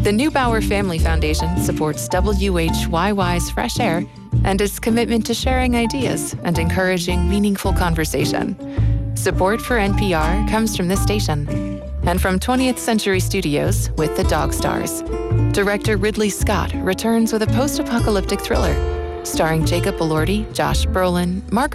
The Neubauer Family Foundation supports WHYY's Fresh Air and its commitment to sharing ideas and encouraging meaningful conversation. Support for NPR comes from this station and from 20th Century Studios with The Dog Stars. Director Ridley Scott returns with a post-apocalyptic thriller starring Jacob Elordi, Josh Brolin, Margaret